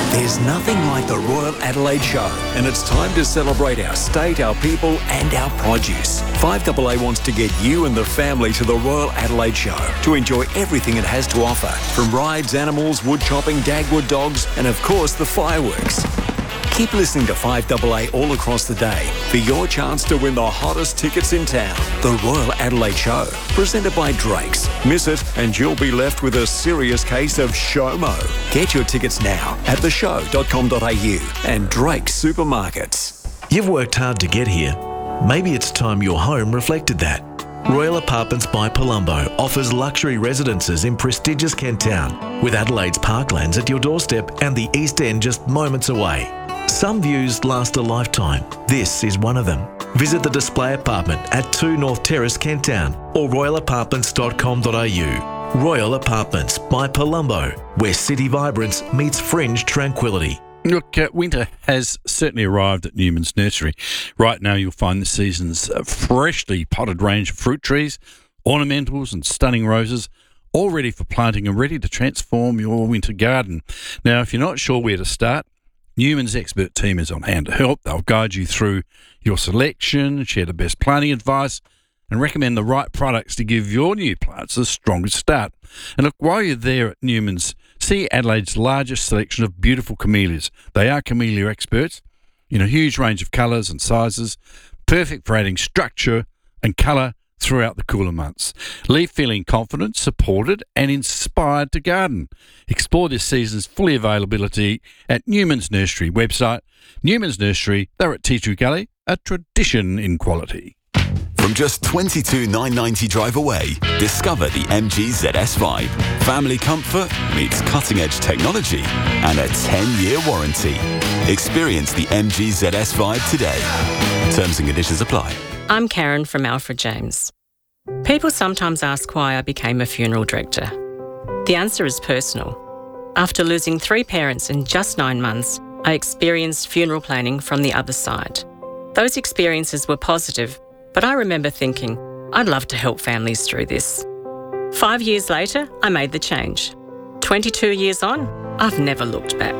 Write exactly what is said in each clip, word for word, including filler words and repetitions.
There's nothing like the Royal Adelaide Show, and it's time to celebrate our state, our people and our produce. five A A wants to get you and the family to the Royal Adelaide Show to enjoy everything it has to offer, from rides, animals, wood chopping, Dagwood dogs and of course the fireworks. Keep listening to five A A all across the day for your chance to win the hottest tickets in town. The Royal Adelaide Show, presented by Drake's. Miss it and you'll be left with a serious case of SHOMO. Get your tickets now at the show dot com dot a u and Drake's Supermarkets. You've worked hard to get here. Maybe it's time your home reflected that. Royal Apartments by Palumbo offers luxury residences in prestigious Kent Town, with Adelaide's parklands at your doorstep and the East End just moments away. Some views last a lifetime. This is one of them. Visit the display apartment at two North Terrace, Kent Town, or royal apartments dot com dot a u. Royal Apartments by Palumbo, where city vibrance meets fringe tranquility. Look, uh, winter has certainly arrived at Newman's Nursery. Right now you'll find the season's uh, freshly potted range of fruit trees, ornamentals and stunning roses, all ready for planting and ready to transform your winter garden. Now, if you're not sure where to start, Newman's expert team is on hand to help. They'll guide you through your selection, share the best planting advice, and recommend the right products to give your new plants the strongest start. And look, while you're there at Newman's, see Adelaide's largest selection of beautiful camellias. They are camellia experts in a huge range of colours and sizes, perfect for adding structure and colour throughout the cooler months. Leave feeling confident, supported and inspired to garden. Explore this season's fully availability at Newman's Nursery website. Newman's Nursery, they're at Tea Tree Gully, a tradition in quality. From just twenty-two thousand nine hundred ninety drive away, discover the M G Z S Vibe. Family comfort meets cutting-edge technology and a ten-year warranty. Experience the M G Z S Vibe today. Terms and conditions apply. I'm Karen from Alfred James. People sometimes ask why I became a funeral director. The answer is personal. After losing three parents in just nine months, I experienced funeral planning from the other side. Those experiences were positive, but I remember thinking, I'd love to help families through this. Five years later, I made the change. twenty-two years on, I've never looked back.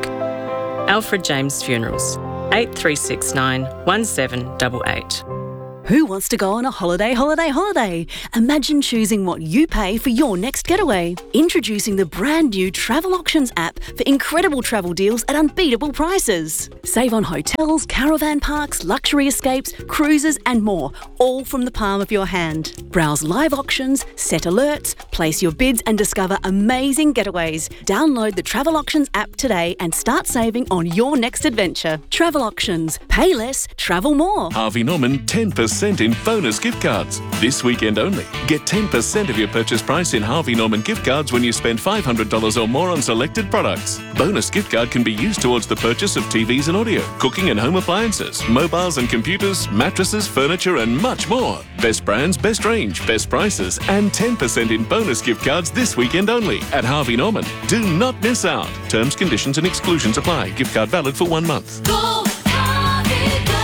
Alfred James Funerals, eight three six nine, one seven eight eight. Who wants to go on a holiday, holiday, holiday? Imagine choosing what you pay for your next getaway. Introducing the brand new Travel Auctions app for incredible travel deals at unbeatable prices. Save on hotels, caravan parks, luxury escapes, cruises and more, all from the palm of your hand. Browse live auctions, set alerts, place your bids and discover amazing getaways. Download the Travel Auctions app today and start saving on your next adventure. Travel Auctions. Pay less, travel more. Harvey Norman ten percent in bonus gift cards. This weekend only. Get ten percent of your purchase price in Harvey Norman gift cards when you spend five hundred dollars or more on selected products. Bonus gift card can be used towards the purchase of T Vs and audio, cooking and home appliances, mobiles and computers, mattresses, furniture and much more. Best brands, best range, best prices and ten percent in bonus gift cards this weekend only at Harvey Norman. Do not miss out. Terms, conditions and exclusions apply. Gift card valid for one month. Go, Harvey, go!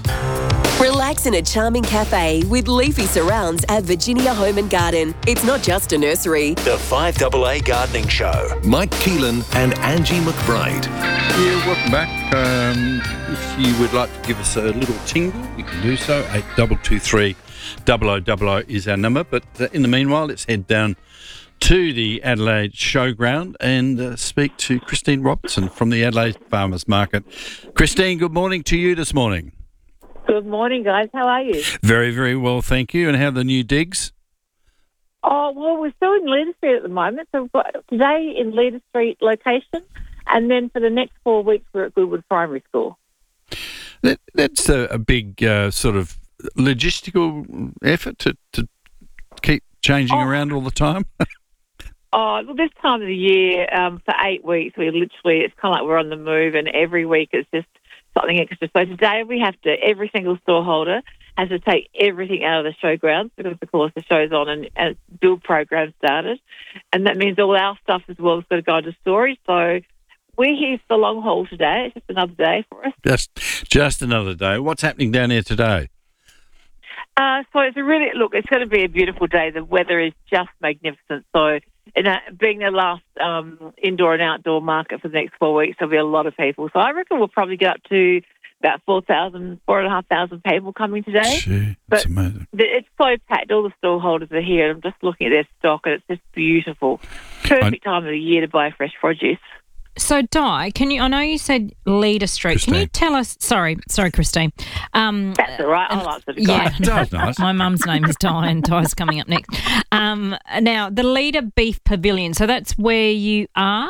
Relax in a charming cafe with leafy surrounds at Virginia Home and Garden. It's not just a nursery. The five A A Gardening Show. Mike Keelan and Angie McBride. Yeah, welcome back. Um, if you would like to give us a little tingle, you can do so. eight two two three, double oh double oh is our number. But uh, in the meanwhile, let's head down to the Adelaide Showground and uh, speak to Christine Robertson from the Adelaide Farmers Market. Christine, good morning to you this morning. Good morning, guys. How are you? Very, very well, thank you. And how are the new digs? Oh, well, we're still in Leader Street at the moment. So we've got today in Leader Street location, and then for the next four weeks we're at Goodwood Primary School. That, that's a, a big uh, sort of logistical effort to, to keep changing oh. around all the time. Oh, well, this time of the year, um, for eight weeks, we literally, it's kind of like we're on the move, and every week it's just something extra. So today we have to, every single storeholder has to take everything out of the showgrounds because, of course, the show's on and, and build program started. And that means all our stuff as well has got to go into storage. So we're here for the long haul today. It's just another day for us. Just just another day. What's happening down here today? Uh, so it's a really, look, it's going to be a beautiful day. The weather is just magnificent. So in a, being the last um, indoor and outdoor market for the next four weeks, there'll be a lot of people. So I reckon we'll probably get up to about four thousand, four and a half thousand people coming today. Gee, but that's amazing. it's so packed. All the stall holders are here. I'm just looking at their stock, and it's just beautiful. Perfect I, time of the year to buy fresh produce. So, Di, can you? I know you said Leader Street. Christine. Can you tell us? Sorry, sorry, Christine. Um, That's all right. I'll answer the yeah, question. That's nice. My mum's name is Di, and Di's coming up next. Um, now, the Leader Beef Pavilion. So that's where you are.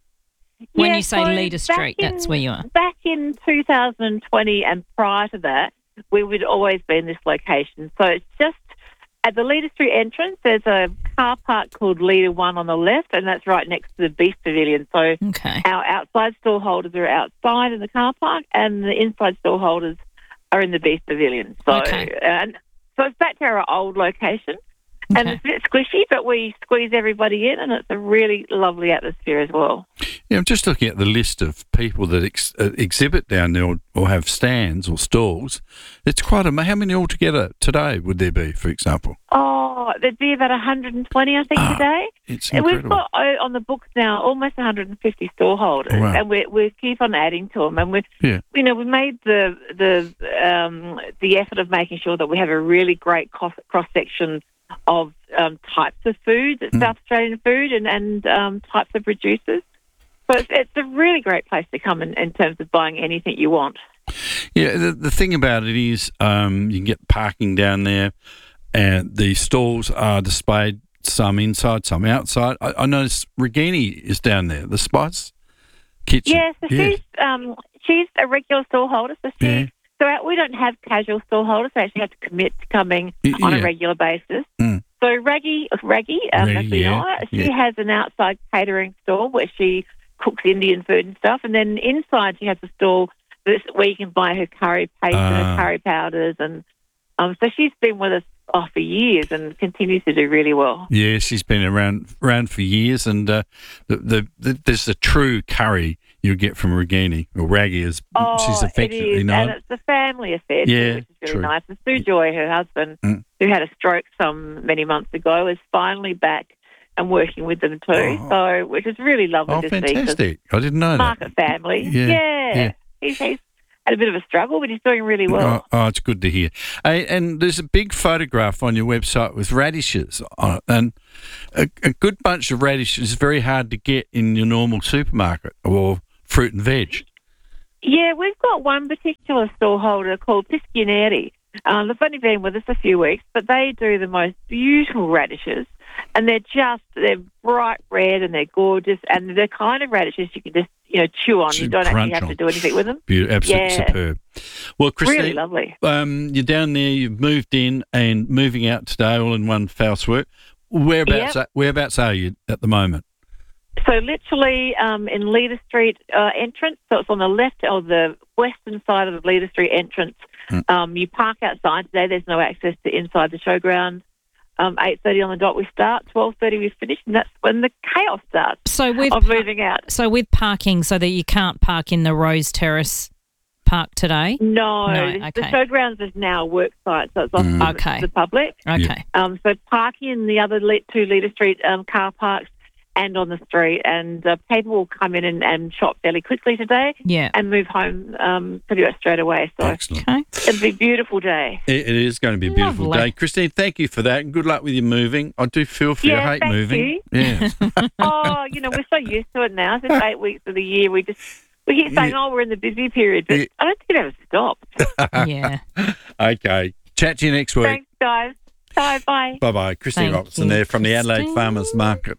When Yeah, you say so Leader back Street, in- that's where you are. Back in two thousand twenty and prior to that, we would always be in this location. So it's just at the Leader Street entrance, there's a car park called Leader One on the left, and that's right next to the Beef Pavilion. So Okay. our outside stall holders are outside in the car park, and the inside stall holders are in the Beef Pavilion. So, Okay. and so it's back to our old location. And Okay. it's a bit squishy, but we squeeze everybody in, and it's a really lovely atmosphere as well. Yeah, I'm just looking at the list of people that ex- uh, exhibit down there or, or have stands or stalls. It's quite a. How many altogether today would there be, for example? Oh, there'd be about one hundred twenty, I think, Ah, today. It's And we've incredible. got uh, on the books now almost one hundred fifty store holders, Wow. and we we keep on adding to them. And we, Yeah. you know, we made the the um, the effort of making sure that we have a really great cross section of um, types of food, Mm. South Australian food, and and um, types of producers. So it's, it's a really great place to come in, in terms of buying anything you want. Yeah, the, the thing about it is um, you can get parking down there, and the stalls are displayed, some inside, some outside. I, I noticed Regini is down there, the spice kitchen. Yeah, so she's um, she's a regular store holder. So she, Yeah. so our- we don't have casual store holders. They actually have to commit to coming Y- on yeah. a regular basis. Mm. So Raggy, Raggy, um, Raggy, as we know yeah, her, she yeah. has an outside catering store where she cooks Indian food and stuff, and then inside she has a stall that's where you can buy her curry paste and Ah. her curry powders, and um, so she's been with us oh, for years and continues to do really well. Yeah, she's been around around for years, and uh, the, the, the there's a true curry you get from Regini, or Raggy, as Oh, she's it affectionately is, known. and it's a family affair, too, Yeah, which is really true. nice. And Sue Joy, her husband, Mm. who had a stroke some many months ago, is finally back and working with them too. Oh. So, which is really lovely Oh, to see. 'cause fantastic! I didn't know that. Market family, Yeah, yeah. yeah. He's, he's had a bit of a struggle, but he's doing really well. Oh, oh, it's good to hear. Hey, and there's a big photograph on your website with radishes on it, and a, a good bunch of radishes is very hard to get in your normal supermarket or fruit and veg. Yeah, we've got one particular store holder called Piscianeri. Um, they've only been with us a few weeks, but they do the most beautiful radishes, and they're just, they're bright red and they're gorgeous, and they're the kind of radishes you can just, you know, chew on. You don't actually Crunch have on. to do anything with them. Beautiful, absolutely Yeah. superb. Well, Christine, Really lovely. um, you're down there, you've moved in and moving out today all in one foul swoop. Whereabouts, Yep. whereabouts are you at the moment? So literally um, in Leader Street uh, entrance, so it's on the left or the western side of the Leader Street entrance. Mm. Um, you park outside today. There's no access to inside the showground. Um, eight thirty on the dot we start, twelve thirty we finish, and that's when the chaos starts So with of moving out. so with parking, so that you can't park in the Rose Terrace Park today. No, No, the, the okay. showgrounds is now a work site, so it's off Mm. limits Okay. to the public. Okay. Um, so parking in the other le- two Leader Street um, car parks and on the street, and uh, people will come in and, and shop fairly quickly today Yeah. and move home um, pretty much straight away. So Excellent. Okay. it'll be a beautiful day. It, it is going to be a beautiful Lovely. day. Christine, thank you for that, and good luck with your moving. I do feel for you. Yeah, I hate thank moving. you. Yeah. Oh, you know, we're so used to it now. It's eight weeks of the year. We just we keep saying, "Oh, we're in the busy period," but Yeah. I don't think it ever stops. Yeah. Okay. Chat to you next week. Thanks, guys. Bye, bye. Bye bye, Christine Thank Robertson you, there from the Adelaide Christine. Farmers Market.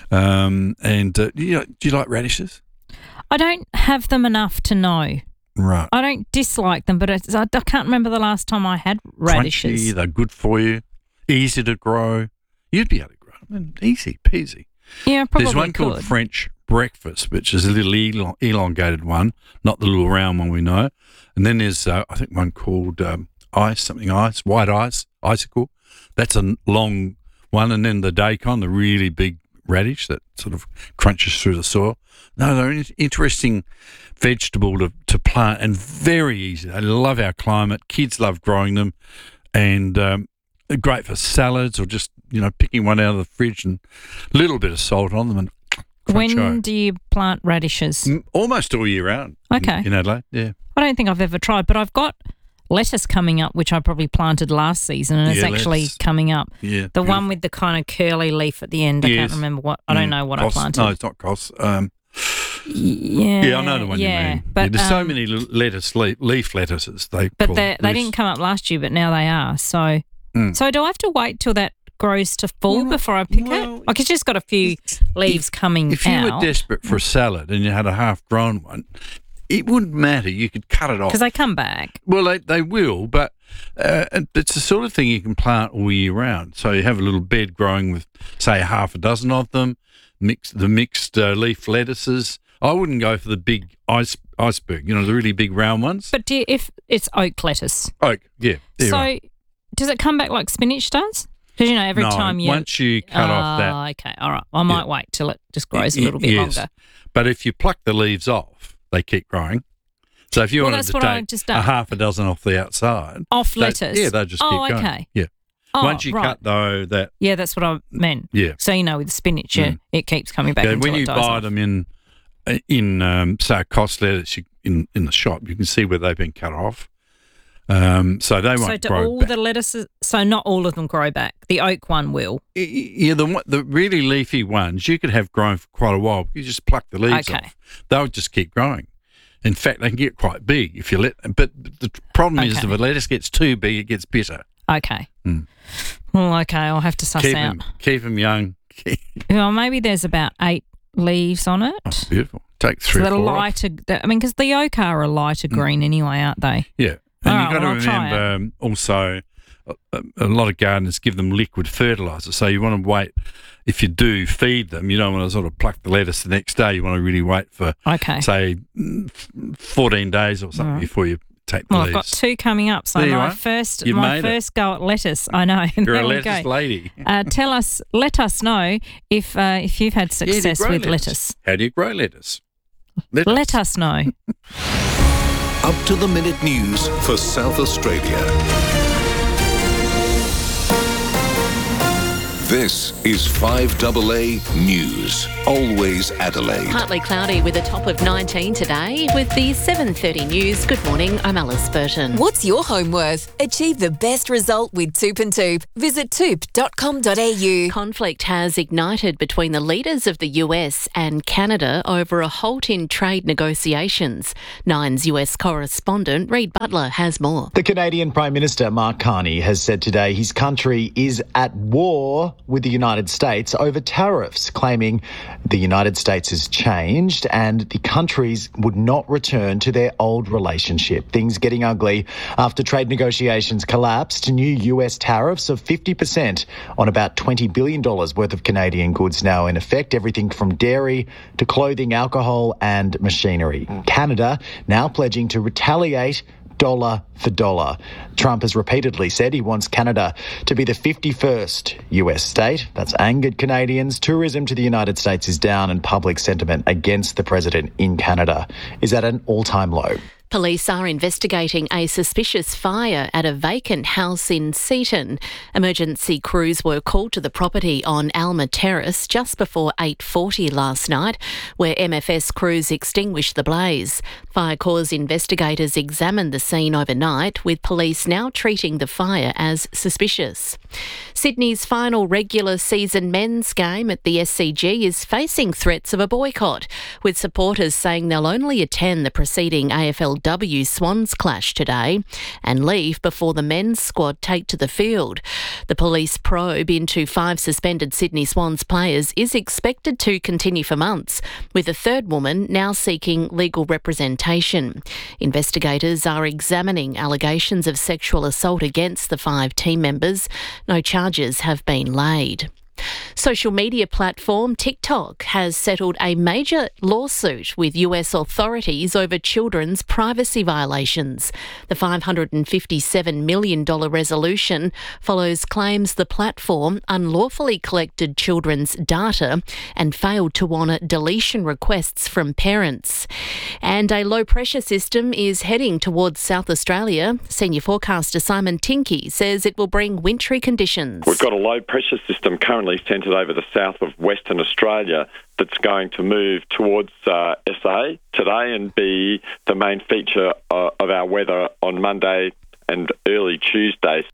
Um, and uh, you know, do you like radishes? I don't have them enough to know. Right. I don't dislike them, but it's, I, I can't remember the last time I had radishes. Crunchy, they're good for you, easy to grow. You'd be able to grow them, easy peasy. Yeah, probably There's one could. called French breakfast, which is a little elong- elongated one, not the little round one we know. And then there's, uh, I think, one called um, ice, something ice, white ice, icicle. That's a long one. And then the daikon, the really big radish that sort of crunches through the soil. No, they're an interesting vegetable to, to plant and very easy. They love our climate. Kids love growing them, and um, they're great for salads or just you know, picking one out of the fridge and a little bit of salt on them and When cruncho. do you plant radishes? Mm, Almost all year round. Okay. In, in Adelaide, yeah. I don't think I've ever tried, but I've got lettuce coming up, which I probably planted last season, and it's Yeah, actually lettuce. coming up. Yeah. The one with the kind of curly leaf at the end. I Yes. can't remember what. I don't Mm, know what cos- I planted. No, it's not cos. Um, yeah, yeah, I know the one yeah, you mean. But yeah, there's so um, many l- lettuce leaf, leaf lettuces. They But call they they loose. didn't come up last year, but now they are. So, Mm. so do I have to wait till that grows to full before I pick well, it? Like it's just got a few leaves coming If you out. were desperate for a salad and you had a half-grown one, it wouldn't matter. You could cut it off. Because they come back. Well, they, they will, but uh, it's the sort of thing you can plant all year round. So you have a little bed growing with, say, half a dozen of them, mix the mixed uh, leaf lettuces. I wouldn't go for the big ice, iceberg, you know, the really big round ones. But do you, if it's oak lettuce, Oak, yeah. yeah so right. does it come back like spinach does? Because you know every No, time you once you cut off that. Oh, okay, all right. I might Yeah. wait till it just grows a Y- little bit yes. longer. But if you pluck the leaves off, they keep growing. So if you Well, wanted that's to what I take just a done. half a dozen off the outside, Off they- lettuce. yeah, they just Oh, keep going. okay. Yeah. Oh, Once you right. cut though, that Yeah, that's what I meant. yeah. So you know, with spinach, yeah, Mm. it keeps coming back. Yeah, until when it you dies buy off. them in in um, say a cost lettuce you, in in the shop, you can see where they've been cut off. Um, so they So won't do grow all back. the lettuces? So not all of them grow back. The oak one will. Y- y- Yeah, the one- the really leafy ones you could have grown for quite a while. You just pluck the leaves Okay. off; they'll just keep growing. In fact, they can get quite big if you let. But the problem is, Okay. if a lettuce gets too big, it gets bitter. Okay. Mm. Well, okay. I'll have to suss Keep out. them, keep them young. Well, maybe there's about eight leaves on it. Oh, beautiful. Take So three or they're four off. lighter. I mean, because the oak are a lighter green anyway, aren't they? Yeah, and All you've right, got well, I'll to try remember um, also a, a lot of gardeners give them liquid fertiliser, so you want to wait. If you do feed them, you don't want to sort of pluck the lettuce the next day. You want to really wait for, Okay. say, mm, fourteen days or something All right. before you take the Well, I've leaves. got two coming up. So There you my are. first, You've my made it. first go at lettuce. I know. You're a There we lettuce go. lady. Uh, tell us, let us know if uh, if you've had Yeah, do you success grow with lettuce. How do you grow lettuce? Lettuce. Let us know. Up to the minute news for South Australia. This is five A A News. Always Adelaide. Partly cloudy with a top of nineteen today. With the seven thirty news, good morning, I'm Alice Burton. What's your home worth? Achieve the best result with Toop and Toop. Visit toop dot com dot a u. Conflict has ignited between the leaders of the U S and Canada over a halt in trade negotiations. Nine's U S correspondent Reid Butler has more. The Canadian Prime Minister Mark Carney has said today his country is at war with the United States over tariffs, claiming the United States has changed and the countries would not return to their old relationship. Things getting ugly after trade negotiations collapsed. New U S tariffs of fifty percent on about twenty billion dollars worth of Canadian goods now in effect, everything from dairy to clothing, alcohol and machinery. Canada now pledging to retaliate dollar for dollar. Trump has repeatedly said he wants Canada to be the fifty-first U S state. That's angered Canadians. Tourism to the United States is down and public sentiment against the president in Canada is at an all-time low. Police are investigating a suspicious fire at a vacant house in Seaton. Emergency crews were called to the property on Alma Terrace just before eight forty last night, where M F S crews extinguished the blaze. Fire Corps investigators examined the scene overnight, with police now treating the fire as suspicious. Sydney's final regular season men's game at the S C G is facing threats of a boycott, with supporters saying they'll only attend the preceding A F L W Swans clash today and leave before the men's squad take to the field. The police probe into five suspended Sydney Swans players is expected to continue for months, with a third woman now seeking legal representation. Investigators are examining allegations of sexual assault against the five team members. No charges have been laid. Social media platform TikTok has settled a major lawsuit with U S authorities over children's privacy violations. The five hundred fifty-seven million dollars resolution follows claims the platform unlawfully collected children's data and failed to honour deletion requests from parents. And a low-pressure system is heading towards South Australia. Senior forecaster Simon Tinkey says it will bring wintry conditions. We've got a low-pressure system currently centred over the south of Western Australia that's going to move towards uh, S A today and be the main feature uh, of our weather on Monday and early Tuesday.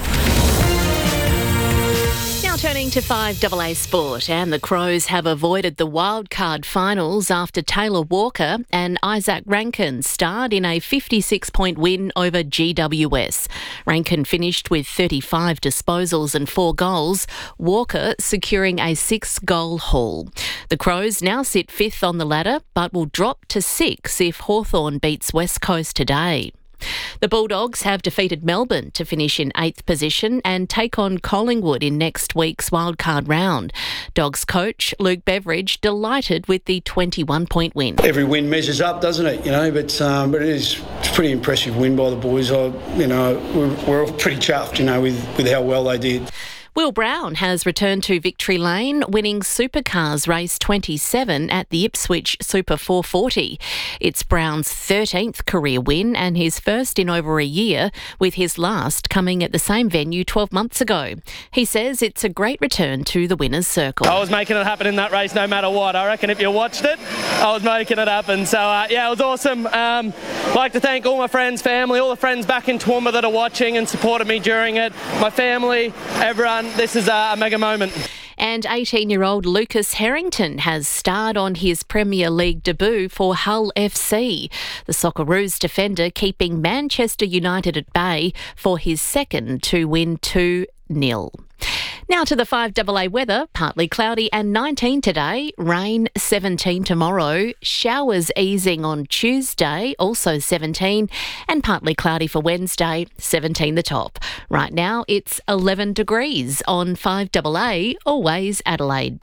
Now turning to five A A sport, and the Crows have avoided the wildcard finals after Taylor Walker and Isaac Rankin starred in a fifty-six point win over G W S. Rankin finished with thirty-five disposals and four goals, Walker securing a six-goal haul. The Crows now sit fifth on the ladder, but will drop to six if Hawthorn beats West Coast today. The Bulldogs have defeated Melbourne to finish in eighth position and take on Collingwood in next week's wildcard round. Dogs coach Luke Beveridge delighted with the twenty-one point win. Every win measures up, doesn't it? You know, but um, but it is it's a pretty impressive win by the boys. I, you know, we're, we're all pretty chuffed, you know, with, with how well they did. Will Brown has returned to victory lane, winning Supercars race twenty-seven at the Ipswich Super four forty. It's Brown's thirteenth career win and his first in over a year, with his last coming at the same venue twelve months ago. He says it's a great return to the winner's circle. I was making it happen in that race no matter what. I reckon if you watched it, I was making it happen. So, uh, yeah, it was awesome. Um, I'd like to thank all my friends, family, all the friends back in Toowoomba that are watching and supported me during it, my family, everyone. This is a mega moment. And eighteen-year-old Lucas Harrington has starred on his Premier League debut for Hull F C. The Socceroos defender keeping Manchester United at bay for his second to win two nil. Now to the five A A weather, partly cloudy and nineteen today, rain seventeen tomorrow, showers easing on Tuesday, also seventeen, and partly cloudy for Wednesday, seventeen the top. Right now it's eleven degrees on five A A, always Adelaide.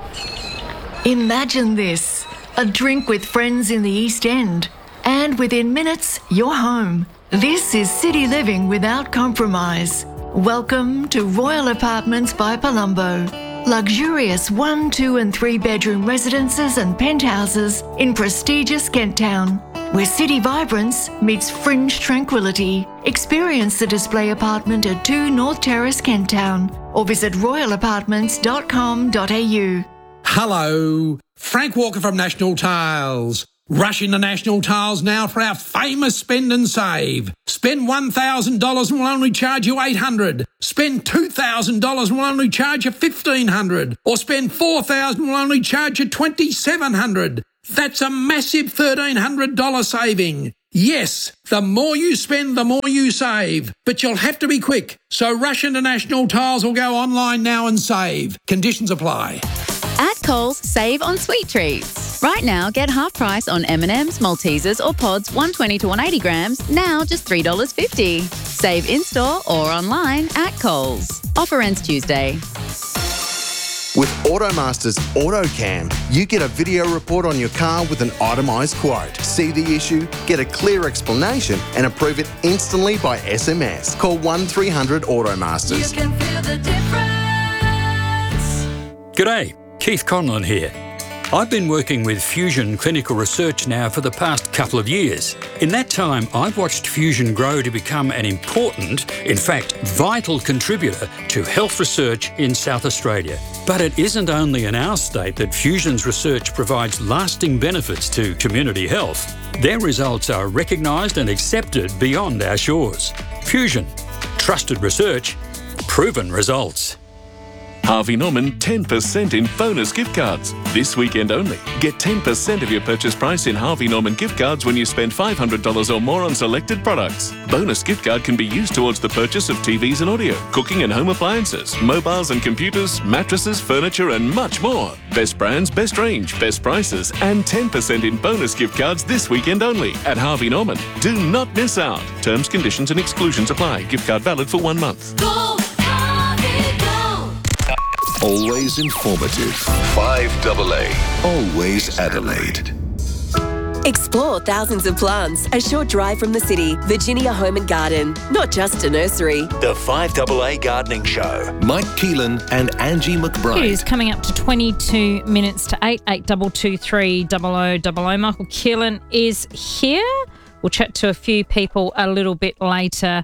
Imagine this, a drink with friends in the East End, and within minutes you're home. This is city living without compromise. Welcome to Royal Apartments by Palumbo. Luxurious one, two and three bedroom residences and penthouses in prestigious Kent Town, where city vibrance meets fringe tranquility. Experience the display apartment at two North Terrace, Kent Town, or visit royal apartments dot com dot a u. Hello, Frank Walker from National Tiles. Rush into National Tiles now for our famous spend and save. Spend one thousand dollars and we'll only charge you eight hundred dollars. Spend two thousand dollars and we'll only charge you fifteen hundred dollars. Or spend four thousand dollars and we'll only charge you twenty-seven hundred dollars. That's a massive thirteen hundred dollars saving. Yes, the more you spend, the more you save. But you'll have to be quick. So rush into National Tiles or go online now and save. Conditions apply. At Coles, save on sweet treats. Right now, get half price on M and M's, Maltesers or Pods one twenty to one eighty grams, now just three dollars fifty. Save in-store or online at Coles. Offer ends Tuesday. With Automaster's AutoCam, you get a video report on your car with an itemised quote. See the issue, get a clear explanation and approve it instantly by S M S. Call one three hundred Automasters. You can feel the difference. G'day, Keith Conlon here. I've been working with Fusion Clinical Research now for the past couple of years. In that time, I've watched Fusion grow to become an important, in fact, vital contributor to health research in South Australia. But it isn't only in our state that Fusion's research provides lasting benefits to community health. Their results are recognised and accepted beyond our shores. Fusion. Trusted research. Proven results. Harvey Norman ten percent in bonus gift cards. This weekend only. Get ten percent of your purchase price in Harvey Norman gift cards when you spend five hundred dollars or more on selected products. Bonus gift card can be used towards the purchase of T Vs and audio, cooking and home appliances, mobiles and computers, mattresses, furniture and much more. Best brands, best range, best prices and ten percent in bonus gift cards this weekend only at Harvey Norman. Do not miss out. Terms, conditions and exclusions apply. Gift card valid for one month. Go, Harvey, go. Always informative. five A A. Always Adelaide. Explore thousands of plants a short drive from the city. Virginia Home and Garden, not just a nursery. The five A A Gardening Show. Mike Keelan and Angie McBride. It is coming up to twenty-two minutes to eight, eight two two three double oh double oh. Michael Keelan is here. We'll chat to a few people a little bit later.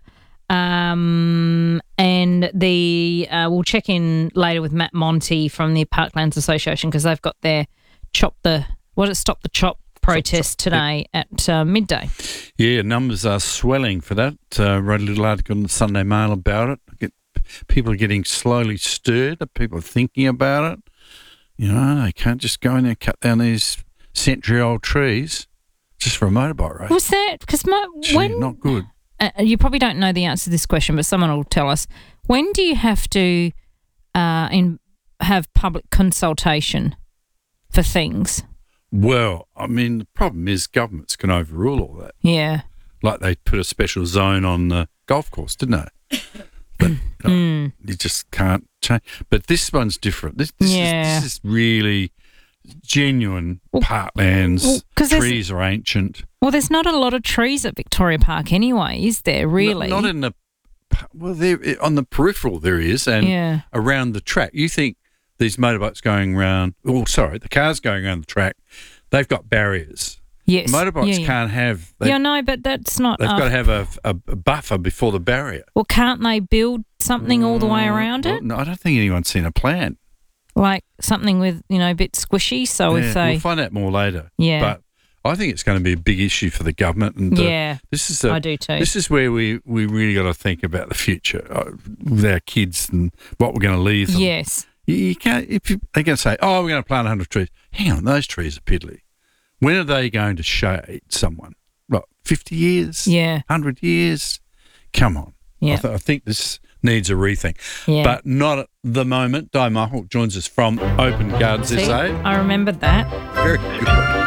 Um, and the uh, we'll check in later with Matt Monty from the Parklands Association because they've got their chop the, what is it, Stop the Chop protest today at uh, midday. Yeah, numbers are swelling for that. Uh, wrote a little article in the Sunday Mail about it. Get, people are getting slowly stirred. People are thinking about it. You know, they can't just go in there and cut down these century-old trees just for a motorbike race. Was that because Gee, when not good? Uh, you probably don't know the answer to this question, but someone will tell us. When do you have to uh, in, have public consultation for things? Well, I mean, the problem is governments can overrule all that. Yeah. Like they put a special zone on the golf course, didn't they? But you, know, Mm. you just can't change. But this one's different. This, this, Yeah. is, this is really genuine parklands. well, 'cause there's- trees are ancient. Well, there's not a lot of trees at Victoria Park anyway, is there, really? Not, not in the, well, there on the peripheral there is, and Yeah. around the track. You think these motorbikes going around, oh, sorry, the cars going around the track, they've got barriers. Yes. Motorbikes Yeah, yeah. can't have, they, Yeah, no, but that's not... they've uh, got to have a, a, a buffer before the barrier. Well, can't they build something all the way around Well, it? no, I don't think anyone's seen a plan. Like something with, you know, a bit squishy, so Yeah, if they... we'll find out more later. Yeah. But I think it's going to be a big issue for the government. And uh, Yeah, this is a, I do too. This is where we, we really got to think about the future uh, with our kids and what we're going to leave them. Yes. You, you can't. If you, they're going to say, "Oh, we're going to plant one hundred trees." Hang on, those trees are piddly. When are they going to shade someone? What, fifty years? Yeah. one hundred years? Come on. Yeah. I, th- I think this needs a rethink. Yeah. But not at the moment. Di Michael joins us from Open Gardens See, S A. I remembered that. Very good.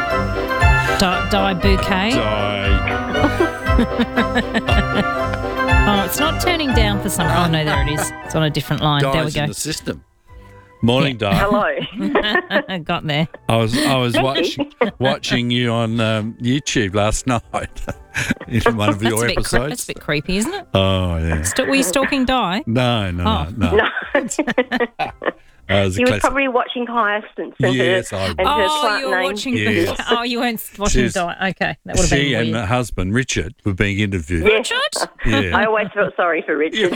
Di, Di Bouquet. Oh, it's not turning down for some. Oh, no, there it is. It's on a different line. Di's there we go. in the system. Morning, Di. Hello. Got there. I was I was Thank watching watching you on um, YouTube last night in one of That's your a bit cre- episodes. that's a bit creepy, isn't it? Oh yeah. St- were you stalking Di? No, no, Oh. no, no. Uh, it was a You were classic- probably watching Hyacinth and Yes, her, I and her Oh, plant you were name. watching. Yes. The, oh, you weren't watching She's- Di. Okay, that would have been She and weird. her husband Richard were being interviewed. Yes. Yeah. I always felt sorry for Richard.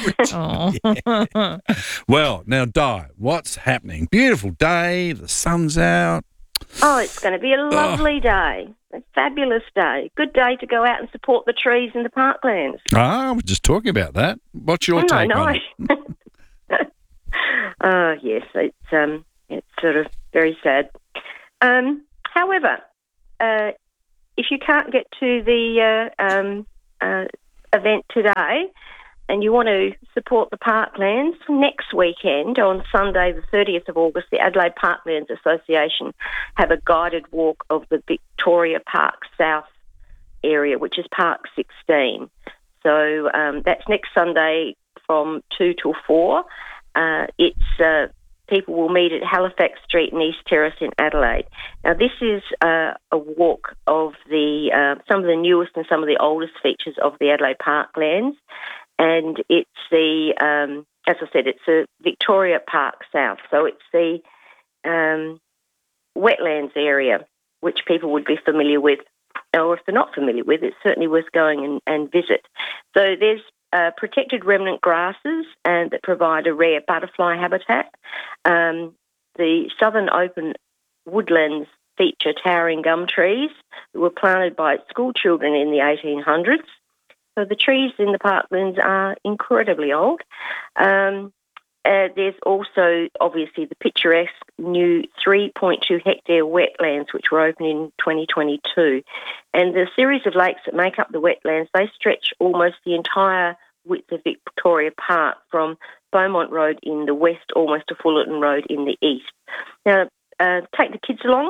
Oh. Well, now Di, what's happening? Beautiful day, the sun's out. Oh, it's going to be a lovely day. A fabulous day. Good day to go out and support the trees in the parklands. Ah, we're just talking about that. What's your Oh, take no, on no. it? Oh, yes, it's um, it's sort of very sad. Um, however, uh, if you can't get to the uh, um, uh, event today and you want to support the parklands, next weekend on Sunday the thirtieth of August, the Adelaide Parklands Association have a guided walk of the Victoria Park South area, which is Park sixteen. So um, that's next Sunday from two till four. Uh, it's uh, people will meet at Halifax Street and East Terrace in Adelaide. Now, this is uh, a walk of the uh, some of the newest and some of the oldest features of the Adelaide Parklands, and it's the um, as I said, it's a Victoria Park South, so it's the um, wetlands area, which people would be familiar with, or if they're not familiar with, it's certainly worth going and, and visit. So there's Uh, protected remnant grasses and that provide a rare butterfly habitat. Um, the southern open woodlands feature towering gum trees that were planted by school children in the eighteen hundreds. So the trees in the parklands are incredibly old. Um, uh, there's also obviously the picturesque new three point two hectare wetlands which were opened in twenty twenty-two. And the series of lakes that make up the wetlands, they stretch almost the entire width of Victoria Park from Beaumont Road in the west almost to Fullerton Road in the east. Now, uh, take the kids along.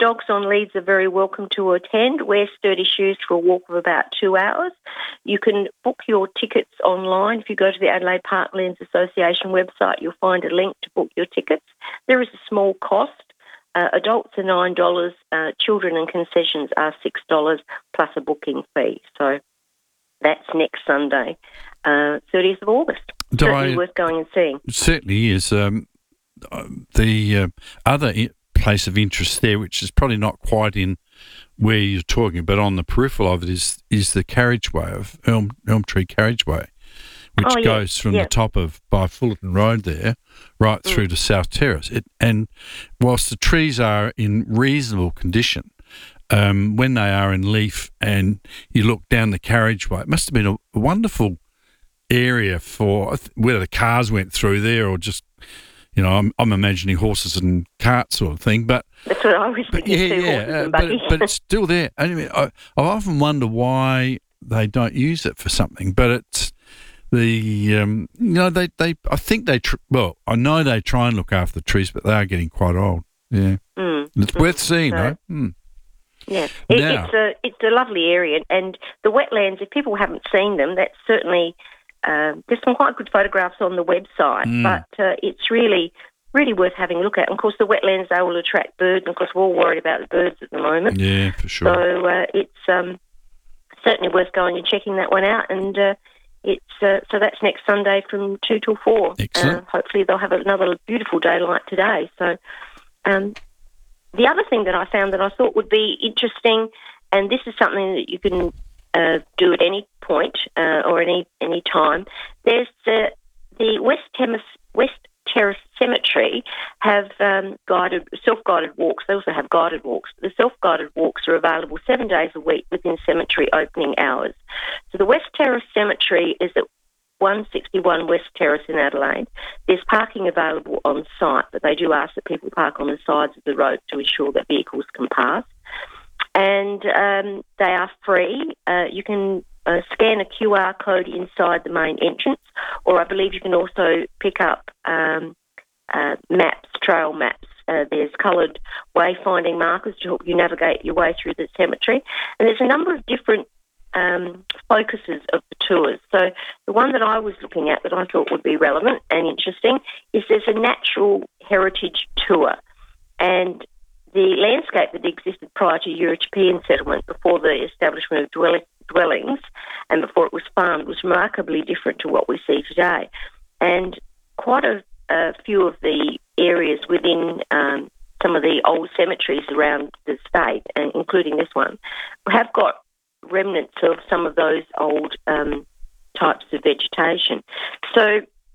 dogs on leads are very welcome to attend. Wear sturdy shoes for a walk of about two hours. You can book your tickets online. If you go to the Adelaide Parklands Association website, you'll find a link to book your tickets. There is a small cost. Uh, adults are nine dollars. Uh, children and concessions are six dollars plus a booking fee. So that's next Sunday, uh, thirtieth of August. Do Certainly I- worth going and seeing. It certainly is. Um, uh, the uh, other I- place of interest there, which is probably not quite in where you're talking, but on the peripheral of it, is is the carriageway of Elm, Elm Tree Carriageway, which Oh, yeah, goes from yeah. the top of by Fullerton Road there right Mm. through to South Terrace. It, and whilst the trees are in reasonable condition, um, when they are in leaf and you look down the carriageway, it must have been a, a wonderful area for whether the cars went through there or just, you know, I'm, I'm imagining horses and carts sort of thing, but That's what I was but thinking yeah, too, yeah, horses uh, and but, buggies. but it's still there. I mean, I, I often wonder why they don't use it for something, but it's the um, you know they, they I think they tr- well I know they try and look after the trees, but they are getting quite old. Yeah, Mm, it's mm. worth seeing So- though. Mm. Yeah, it, Now- it's a it's a lovely area, and the wetlands. If people haven't seen them, that's certainly um, there's some quite good photographs on the website. Mm. But uh, it's really really worth having a look at. And of course, the wetlands, they will attract birds, and of course, we're all worried about the birds at the moment. Yeah, for sure. So uh, it's um, certainly worth going and checking that one out. And uh, it's uh, so that's next Sunday from two till four. Excellent. Uh, hopefully, they'll have another beautiful day like today. So. Um, The other thing that I found that I thought would be interesting, and this is something that you can uh, do at any point uh, or any any time, there's the the West Terrace, West Terrace Cemetery have um, guided self-guided walks. They also have guided walks. The self-guided walks are available seven days a week within cemetery opening hours. So the West Terrace Cemetery is at one sixty-one West Terrace in Adelaide. There's parking available on site, but they do ask that people park on the sides of the road to ensure that vehicles can pass. And um, they are free. Uh, you can uh, scan a Q R code inside the main entrance, or I believe you can also pick up um, uh, maps, trail maps. Uh, there's coloured wayfinding markers to help you navigate your way through the cemetery. And there's a number of different Um, focuses of the tours. So the one that I was looking at that I thought would be relevant and interesting is there's a natural heritage tour, and the landscape that existed prior to European settlement, before the establishment of dwell- dwellings and before it was farmed, was remarkably different to what we see today. And quite a, a few of the areas within um, some of the old cemeteries around the state, and including this one, have got remnants of some of those old um, types of vegetation. So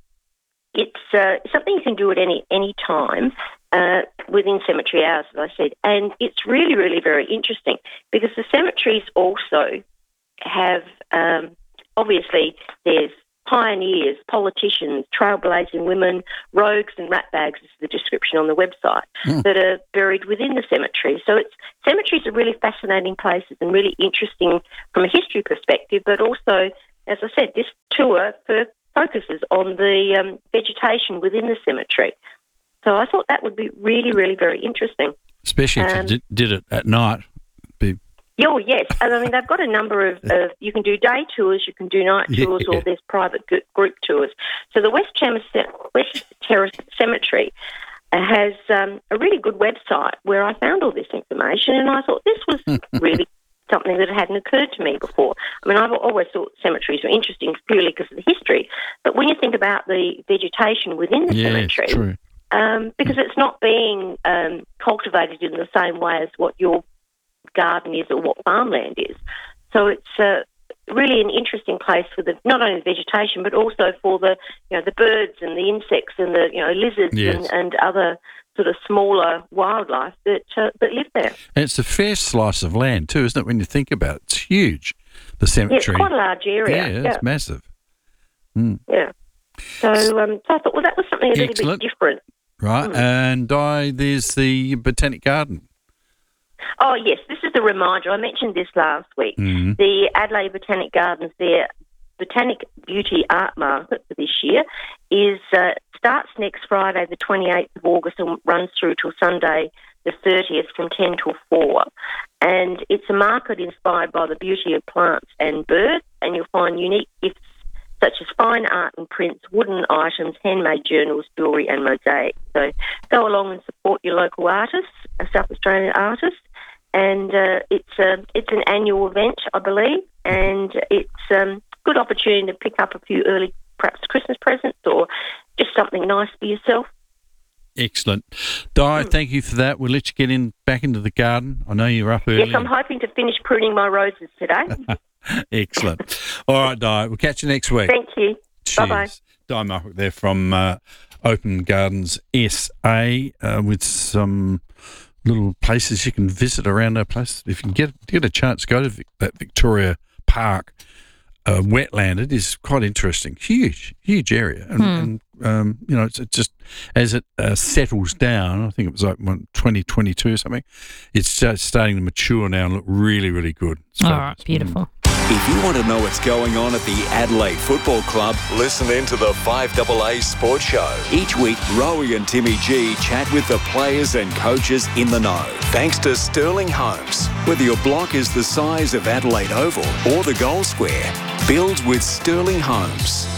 it's uh, something you can do at any any time uh, within cemetery hours, as I said. And it's really, really very interesting because the cemeteries also have, um, obviously, there's pioneers, politicians, trailblazing women, rogues and ratbags is the description on the website, Mm. that are buried within the cemetery. So it's cemeteries are really fascinating places and really interesting from a history perspective, but also, as I said, this tour for, focuses on the um, vegetation within the cemetery. So I thought that would be really, really very interesting. Especially if Um, you did, did it at night. Be, Oh, yes. And I mean, they've got a number of, of, you can do day tours, you can do night tours, Yeah. or there's private g- group tours. So the West Terrace, West Terrace Cemetery has um, a really good website where I found all this information, and I thought this was really something that hadn't occurred to me before. I mean, I've always thought cemeteries were interesting purely because of the history, but when you think about the vegetation within the yes, cemetery, true. um, because it's not being um, cultivated in the same way as what your garden is or what farmland is. So it's uh, really an interesting place for the not only the vegetation but also for the you know the birds and the insects and the you know lizards Yes. and, and other sort of smaller wildlife that uh, that live there. and it's a fair slice of land too, isn't it? When you think about it, it's huge. The Yeah, it's cemetery. quite a large area. Yeah, it's massive. Mm. Yeah. So, um, so I thought, well, that was something a little Excellent. bit different. Right, and I there's the Botanic Garden. Oh, yes, this is a reminder. I mentioned this last week. Mhm. The Adelaide Botanic Gardens, they're Botanic Beauty Art Market for this year is uh, starts next Friday, the twenty-eighth of August, and runs through till Sunday, the thirtieth, from ten till four. And it's a market inspired by the beauty of plants and birds, and you'll find unique gifts such as fine art and prints, wooden items, handmade journals, jewellery and mosaics. So go along and support your local artists, uh, South Australian artists. And uh, it's a, it's an annual event, I believe, and it's a um, good opportunity to pick up a few early, perhaps Christmas presents or just something nice for yourself. Excellent. Di, mm. thank you for that. We'll let you get in back into the garden. I know you're up early. Yes, I'm hoping to finish pruning my roses today. Excellent. All right, Di, we'll catch you next week. Thank you. Cheers. Bye-bye. Di Marwick there from uh, Open Gardens S A uh, with some little places you can visit around our place. If you can get, get a chance, go to Vic, that Victoria Park uh, wetland. It is quite interesting. Huge, huge area. And, Hmm. and um, you know, it's, it's just, as it uh, settles down, I think it was like twenty twenty-two or something, it's just starting to mature now and look really, really good. So, All right, beautiful. If you want to know what's going on at the Adelaide Football Club, listen in to the five A A Sports Show. Each week, Rowie and Timmy G chat with the players and coaches in the know. Thanks to Sterling Homes. Whether your block is the size of Adelaide Oval or the Goal Square, build with Sterling Homes.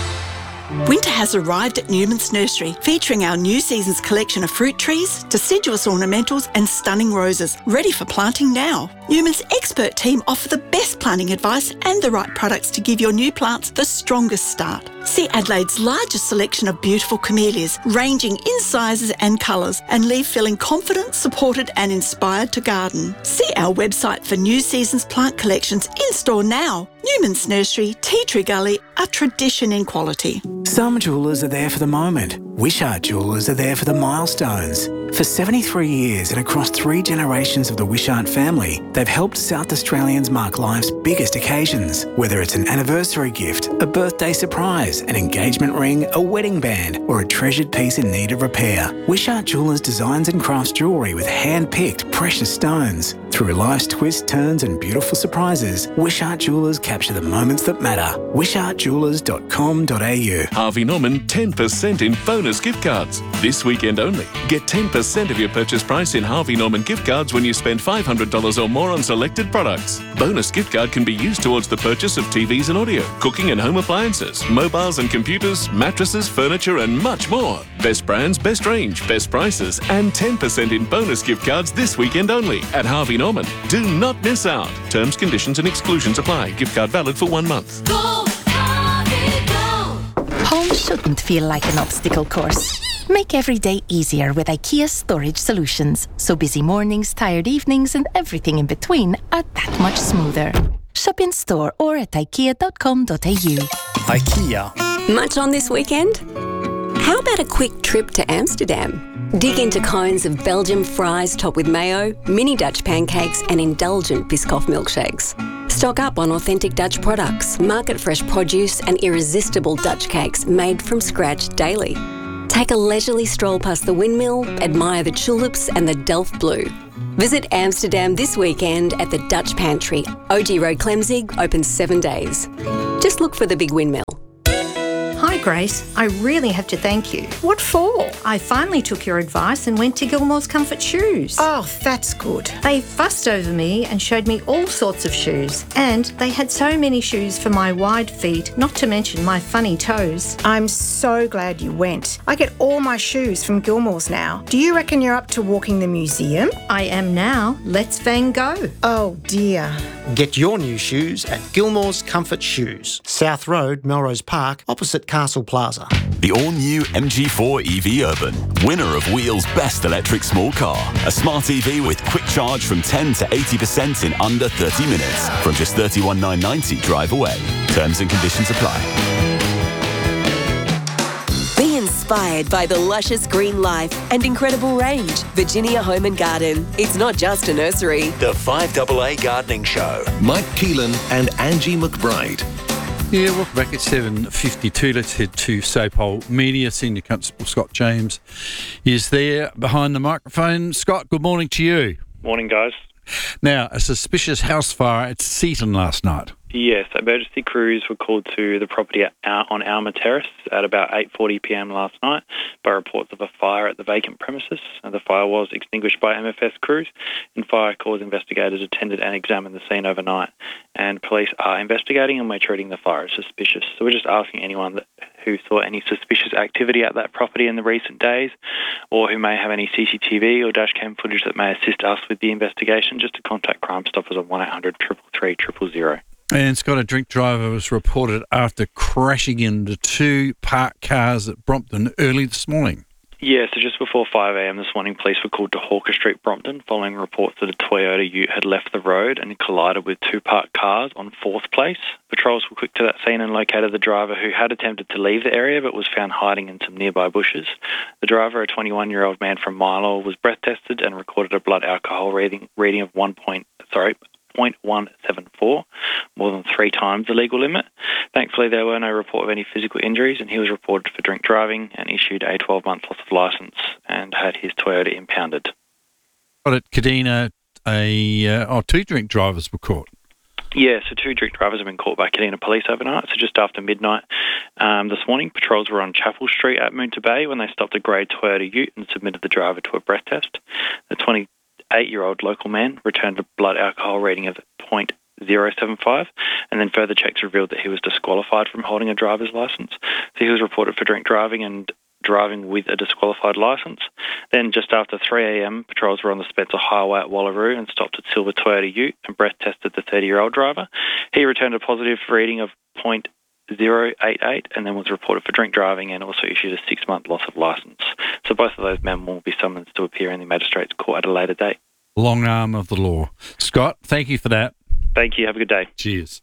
Winter has arrived at Newman's Nursery, featuring our new season's collection of fruit trees, deciduous ornamentals and stunning roses, ready for planting now. Newman's expert team offer the best planting advice and the right products to give your new plants the strongest start. See Adelaide's largest selection of beautiful camellias, ranging in sizes and colours, and leave feeling confident, supported and inspired to garden. See our website for new season's plant collections in store now. Newman's Nursery, Tea Tree Gully, a tradition in quality. Some jewellers are there for the moment. Wishart Jewellers are there for the milestones. For seventy-three years and across three generations of the Wishart family, they've helped South Australians mark life's biggest occasions. Whether it's an anniversary gift, a birthday surprise, an engagement ring, a wedding band, or a treasured piece in need of repair, Wishart Jewellers designs and crafts jewellery with hand-picked precious stones. Through life's twists, turns and beautiful surprises, Wishart Jewellers capture the moments that matter. wishart jewellers dot com dot a u. Harvey Norman ten percent in bonus gift cards. This weekend only. Get ten percent of your purchase price in Harvey Norman gift cards when you spend five hundred dollars or more on selected products. Bonus gift card can be used towards the purchase of T Vs and audio, cooking and home appliances, mobiles and computers, mattresses, furniture and much more. Best brands, best range, best prices and ten percent in bonus gift cards this weekend only at Harvey Norman. Do not miss out. Terms, conditions and exclusions apply. Gift card valid for one month. Go, Harvey, go! Home shouldn't feel like an obstacle course. Make every day easier with IKEA Storage Solutions, so busy mornings, tired evenings and everything in between are that much smoother. Shop in store or at ikea dot com dot a u. IKEA. Much on this weekend? How about a quick trip to Amsterdam? Dig into cones of Belgian fries topped with mayo, mini Dutch pancakes and indulgent Biscoff milkshakes. Stock up on authentic Dutch products, market-fresh produce and irresistible Dutch cakes made from scratch daily. Take a leisurely stroll past the windmill, admire the tulips and the Delft Blue. Visit Amsterdam this weekend at the Dutch Pantry. O G Road, Clemzig, open seven days. Just look for the big windmill. Hi Grace, I really have to thank you. What for? I finally took your advice and went to Gilmore's Comfort Shoes. Oh, that's good. They fussed over me and showed me all sorts of shoes. And they had so many shoes for my wide feet, not to mention my funny toes. I'm so glad you went. I get all my shoes from Gilmore's now. Do you reckon you're up to walking the museum? I am now. Let's Van go. Oh dear. Get your new shoes at Gilmore's Comfort Shoes, South Road, Melrose Park, opposite Castle Plaza. The all-new M G four E V Urban, winner of Wheel's Best Electric Small Car. A smart E V with quick charge from ten to eighty percent in under thirty minutes, from just thirty-one thousand nine hundred ninety drive away. Terms and conditions apply. Be inspired by the luscious green life and incredible range. Virginia Home and Garden. It's not just a nursery. The five A A Gardening Show. Mike Keelan and Angie McBride. Yeah, welcome back at seven fifty-two. Let's head to Sapole Media. Senior Constable Scott James is there behind the microphone. Scott, good morning to you. Morning, guys. Now, a suspicious house fire at Seaton last night. Yes, emergency crews were called to the property at, on Alma Terrace at about eight forty p m last night by reports of a fire at the vacant premises. And the fire was extinguished by M F S crews, and fire cause investigators attended and examined the scene overnight. And police are investigating and we're treating the fire as suspicious. So we're just asking anyone that, who saw any suspicious activity at that property in the recent days, or who may have any C C T V or dashcam footage that may assist us with the investigation, just to contact Crime Stoppers on one eight hundred, three three three, zero zero zero. And Scott, a drink driver was reported after crashing into two parked cars at Brompton early this morning. Yeah, so just before five a m this morning, police were called to Hawker Street, Brompton, following reports that a Toyota Ute had left the road and collided with two parked cars on fourth Place. Patrols were quick to that scene and located the driver, who had attempted to leave the area but was found hiding in some nearby bushes. The driver, a twenty-one-year-old man from Milo, was breath tested and recorded a blood alcohol reading reading of one point sorry. zero point one seven four, more than three times the legal limit. Thankfully, there were no report of any physical injuries, and he was reported for drink driving and issued a twelve-month loss of licence and had his Toyota impounded. But at Kadina, a uh, oh, two drink drivers were caught. Yeah, so two drink drivers have been caught by Kadina Police overnight. So just after midnight um, this morning, patrols were on Chapel Street at Moonta Bay when they stopped a grey Toyota Ute and submitted the driver to a breath test. The twenty-eight-year-old local man returned a blood alcohol reading of zero point zero seven five, and then further checks revealed that he was disqualified from holding a driver's licence. So he was reported for drink driving and driving with a disqualified licence. Then just after three a m, patrols were on the Spencer Highway at Wallaroo and stopped at Silver Toyota Ute and breath tested the thirty-year-old driver. He returned a positive reading of zero point zero eight eight and then was reported for drink driving and also issued a six-month loss of licence. So both of those men will be summoned to appear in the Magistrates Court at a later date. Long arm of the law. Scott, thank you for that. Thank you. Have a good day. Cheers.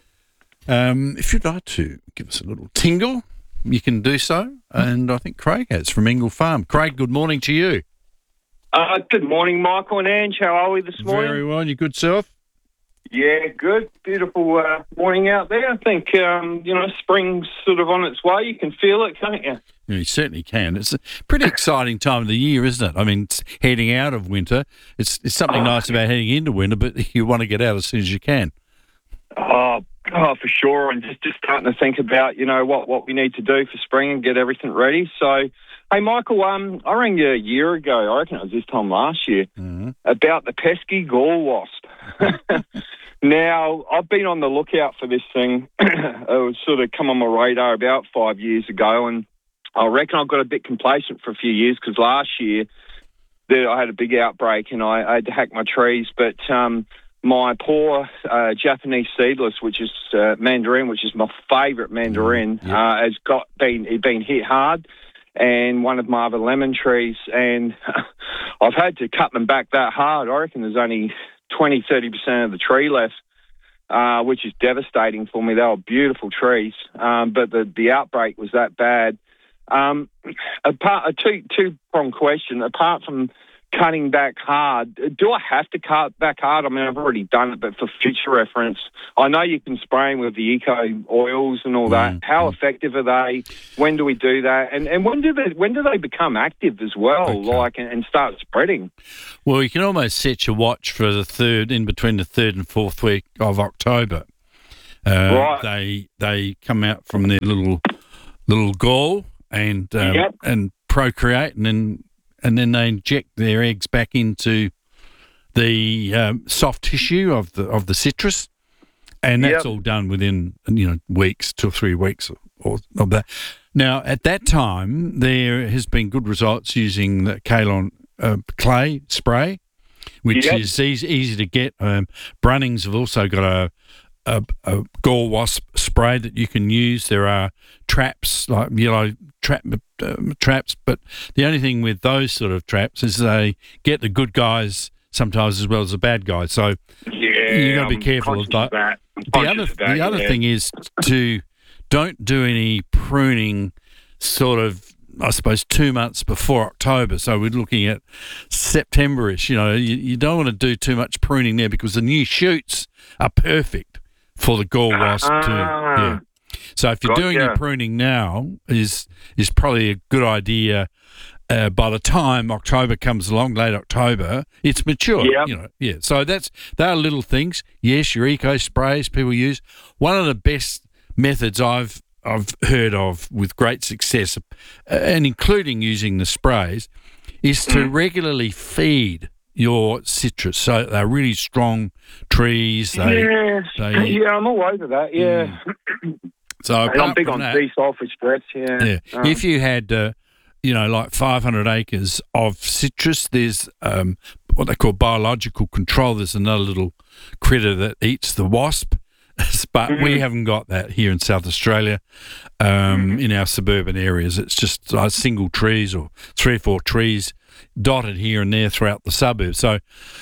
Um, if you'd like to give us a little tingle, you can do so. And I think Craig has from Ingle Farm. Craig, good morning to you. Uh, good morning, Michael and Ange. How are we this morning? Very well. You good self? Yeah, good. Beautiful uh, morning out there. I think, um, you know, spring's sort of on its way. You can feel it, can't you? Yeah, you certainly can. It's a pretty exciting time of the year, isn't it? I mean, it's heading out of winter. It's, it's something oh, nice about heading into winter, but you want to get out as soon as you can. Oh, oh, for sure. And just, just starting to think about, you know, what, what we need to do for spring and get everything ready. So, hey, Michael, um, I rang you a year ago, I reckon it was this time last year, mm-hmm. about the pesky gall wasp. Now, I've been on the lookout for this thing. It was sort of come on my radar about five years ago, and I reckon I've got a bit complacent for a few years because last year there, I had a big outbreak and I, I had to hack my trees. But um, my poor uh, Japanese seedless, which is uh, mandarin, which is my favourite mandarin, mm, yeah. uh, has got been been hit hard. And one of my other lemon trees, and I've had to cut them back that hard. I reckon there's only twenty, thirty percent of the tree left, uh, which is devastating for me. They were beautiful trees, um, but the, the outbreak was that bad. Um, apart, a two, two-pronged question. Apart from cutting back hard, do I have to cut back hard? I mean, I've already done it, but for future reference, I know you can spray them with the eco oils and all that. Mm. How effective are they? When do we do that? And and when do they when do they become active as well, okay. like and, and start spreading? Well, you can almost set your watch for the third, in between the third and fourth week of October. Uh, right. They they come out from their little little gall and um, yep. and procreate, and then. And then they inject their eggs back into the um, soft tissue of the of the citrus, and that's yep. all done within you know weeks, two or three weeks or, or of that. Now, at that time, there has been good results using the Kalon uh, clay spray, which yep. is easy, easy to get. Um, Brunnings have also got a a, a gall wasp spray that you can use. There are traps, like yellow trap uh, traps, but the only thing with those sort of traps is they get the good guys sometimes as well as the bad guys. So yeah, you've got to be careful of that. that. The other that, the other yeah. thing is to don't do any pruning sort of, I suppose, two months before October. So we're looking at September-ish. You know, you, you don't want to do too much pruning there because the new shoots are perfect for the gall wasp uh, too. Yeah. So if you're doing your pruning now, is is probably a good idea uh, by the time October comes along, late October, it's mature. Yep. You know, yeah. So that's they are little things. Yes, your eco sprays people use. One of the best methods I've I've heard of with great success, uh, and including using the sprays, is to regularly feed your citrus. So they're really strong trees. They, yeah, they, yeah, I'm all over that. Yeah. Mm. So and I'm big on that, desulfur spreads. Yeah. Yeah. Um, if you had, uh, you know, like five hundred acres of citrus, there's um, what they call biological control. There's another little critter that eats the wasp. But mm-hmm. we haven't got that here in South Australia, um, mm-hmm. in our suburban areas. It's just uh, single trees or three or four trees dotted here and there throughout the suburbs. So,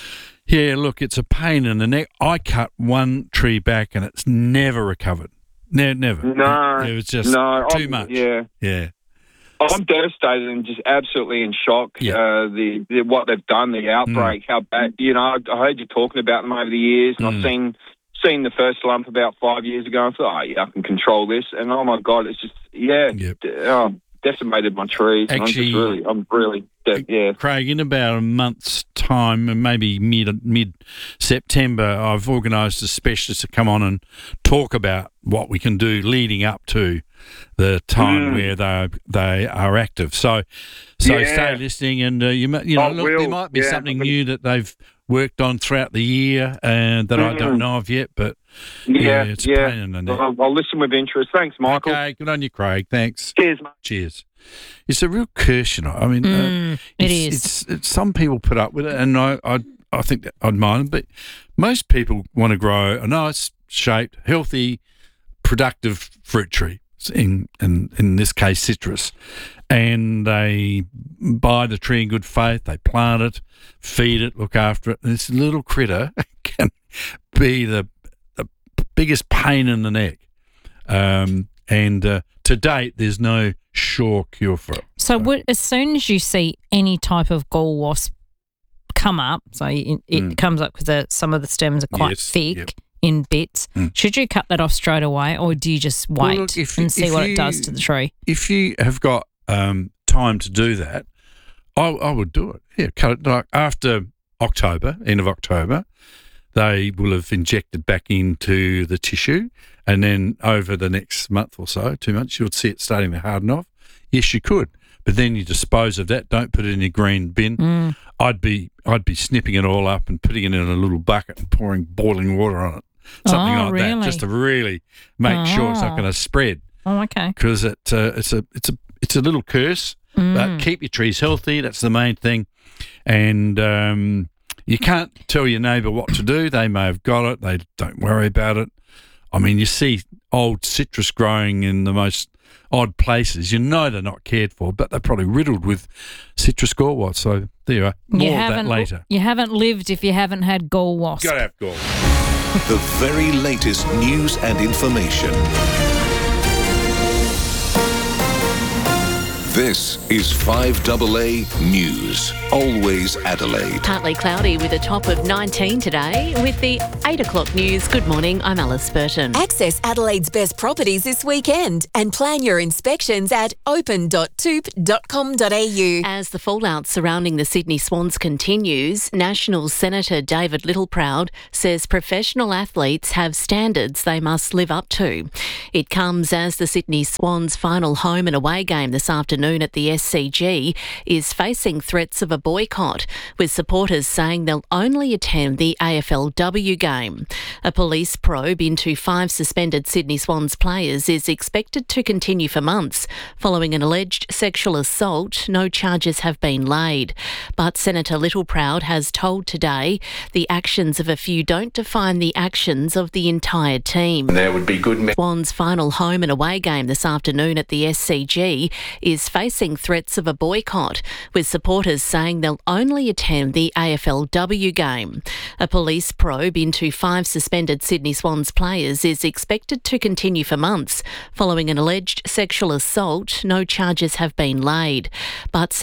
yeah, look, it's a pain in the neck. I cut one tree back and it's never recovered. Ne- never. No. It, it was just no, too I'm, much. Yeah. Yeah. I'm devastated and just absolutely in shock. Yeah. Uh, the, the what they've done, the outbreak, mm. how bad. You know, I, I heard you talking about them over the years, and mm. I've seen seen the first lump about five years ago. And I thought, oh yeah, I can control this. And oh my god, it's just yeah, yep. d- oh, decimated my trees. Actually, and I'm just really, I'm really, de- yeah. Craig, in about a month's time, and maybe mid mid September, I've organised a specialist to come on and talk about what we can do leading up to the time mm. where they they are active. So, so yeah. stay listening, and uh, you might, you know, I look, will. there might be yeah. something new that they've worked on throughout the year and that mm. I don't know of yet, but yeah, yeah it's yeah. a pain in the neck. I'll, I'll listen with interest. Thanks, Michael. Okay, good on you, Craig. Thanks. Cheers, mate. Cheers. It's a real curse, you know. I mean, Mm, uh, it it's, is. It's, it's some people put up with it, and I, I, I think that I'd mind, but most people want to grow a nice, shaped, healthy, productive fruit tree. In, in in this case, citrus, and they buy the tree in good faith. They plant it, feed it, look after it. And this little critter can be the, the biggest pain in the neck. Um, and uh, to date, there's no sure cure for it. So, would, as soon as you see any type of gall wasp come up, so it, it Mm. comes up because some of the stems are quite Yes, thick. yep. In bits, Mm. should you cut that off straight away, or do you just Well, wait look, if- and see if what you- it does to the tree? If you have got um, time to do that, I, I would do it. Yeah, cut it like after October, end of October. They will have injected back into the tissue, and then over the next month or so, two months, you'll see it starting to harden off. Yes, you could, but then you dispose of that. Don't put it in your green bin. Mm. I'd be I'd be snipping it all up and putting it in a little bucket and pouring boiling water on it, something Oh, like really? that, just to really make sure it's not Oh. going to spread. Oh, okay. Because it uh, it's a it's a it's a little curse. Mm. But keep your trees healthy. That's the main thing. And um, you can't tell your neighbour what to do. They may have got it. They don't worry about it. I mean, you see old citrus growing in the most odd places. You know they're not cared for, but they're probably riddled with citrus gall wasps. So there you are. More you of that haven't later. You haven't lived if you haven't had gall wasp. Got to have gall. The very latest news and information. This is five A A News. Always Adelaide. Partly cloudy with a top of nineteen today. With the eight o'clock news, good morning, I'm Alice Burton. Access Adelaide's best properties this weekend and plan your inspections at open dot toop dot com dot a u. As the fallout surrounding the Sydney Swans continues, National Senator David Littleproud says professional athletes have standards they must live up to. It comes as the Sydney Swans' final home and away game this afternoon at the S C G is facing threats of a boycott, with supporters saying they'll only attend the A F L W game. A police probe into five suspended Sydney Swans players is expected to continue for months. Following an alleged sexual assault, no charges have been laid. But Senator Littleproud has told Today the actions of a few don't define the actions of the entire team. There would be good... Me- Swans' final home and away game this afternoon at the S C G is facing threats of a boycott, with supporters saying they'll only attend the A F L W game. A police probe into five suspended Sydney Swans players is expected to continue for months. Following an alleged sexual assault, no charges have been laid. But